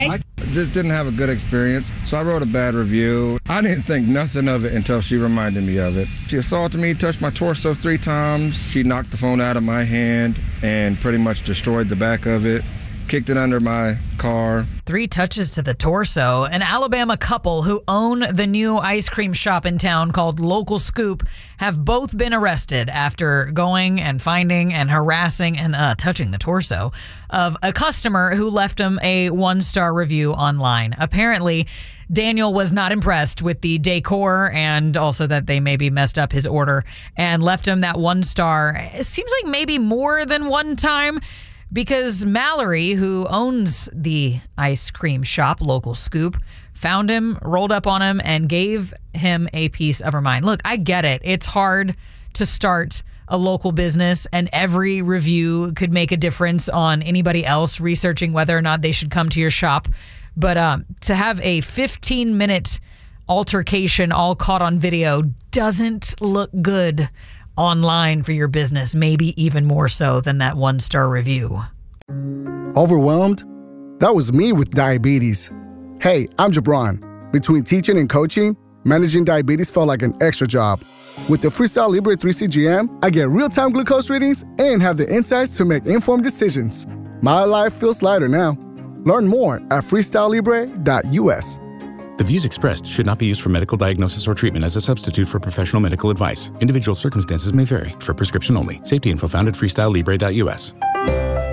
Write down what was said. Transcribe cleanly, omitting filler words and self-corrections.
I just didn't have a good experience, so I wrote a bad review. I didn't think nothing of it until she reminded me of it. She assaulted me, touched my torso 3 times. She knocked the phone out of my hand and pretty much destroyed the back of it. Kicked it under my car. 3 touches to the torso. An Alabama couple who own the new ice cream shop in town called Local Scoop have both been arrested after going and finding and harassing and touching the torso of a customer who left them a 1-star review online. Apparently, Daniel was not impressed with the decor and also that they maybe messed up his order and left him that 1 star. It seems like maybe more than one time, because Mallory, who owns the ice cream shop, Local Scoop, found him, rolled up on him, and gave him a piece of her mind. Look, I get it. It's hard to start a local business, and every review could make a difference on anybody else researching whether or not they should come to your shop. But to have a 15-minute altercation all caught on video doesn't look good online for your business, maybe even more so than that 1-star review. Overwhelmed? That was me with diabetes. Hey, I'm Jabron. Between teaching and coaching, managing diabetes felt like an extra job. With the Freestyle Libre 3 CGM, I get real-time glucose readings and have the insights to make informed decisions. My life feels lighter now. Learn more at freestylelibre.us. The views expressed should not be used for medical diagnosis or treatment as a substitute for professional medical advice. Individual circumstances may vary. For prescription only. Safety info found at freestylelibre.us.